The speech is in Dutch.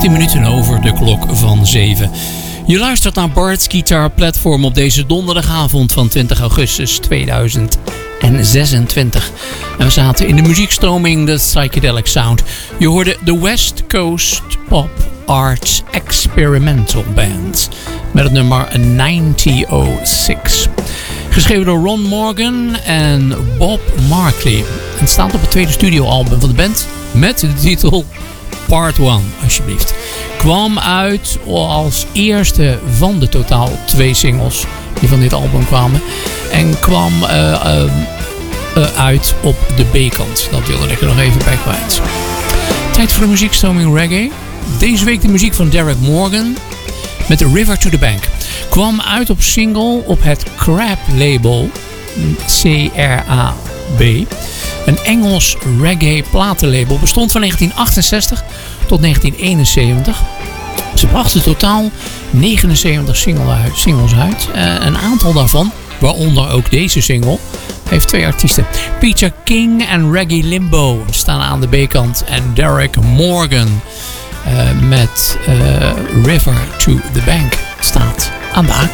18 minuten over de klok van 7. Je luistert naar Bart's Guitar Platform op deze donderdagavond van 20 augustus 2026. En we zaten in de muziekstroming The Psychedelic Sound. Je hoorde de West Coast Pop Arts Experimental Band met het nummer 9006. Geschreven door Ron Morgan en Bob Markley. Het staat op het tweede studioalbum van de band met de titel Part 1, alsjeblieft. Kwam uit als eerste van de totaal 2 singles die van dit album kwamen. En kwam uit op de B-kant. Dat wilde ik er nog even bij kwijt. Tijd voor de muziekstroming reggae. Deze week de muziek van Derek Morgan met The River to the Bank. Kwam uit op single op het Crab label, C-R-A-B. Een Engels reggae platenlabel. Bestond van 1968 tot 1971. Ze brachten totaal 79 singles uit. Een aantal daarvan, waaronder ook deze single, heeft 2 artiesten. Peter King en Reggae Limbo staan aan de B-kant. En Derek Morgan met River to the Bank staat aan de A-kant.